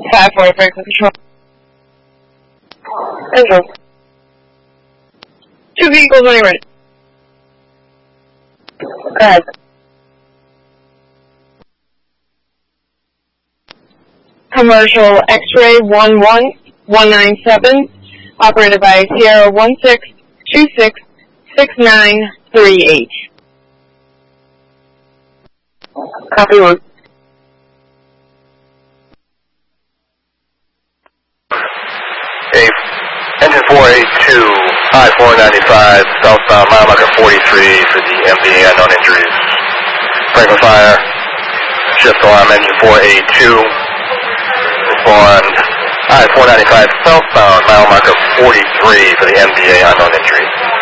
5-4, Franklin Control. Control. 2 vehicles when you're ready. Go ahead. Commercial X-Ray 11197, operated by Sierra 16266938. Copy 1. Hey, engine 482, I-495, southbound, mile marker 43 for the MVA unknown injuries. Franklin Fire, shift alarm, engine 482. Respond, I-495, southbound, mile marker 43 for the MVA unknown injuries.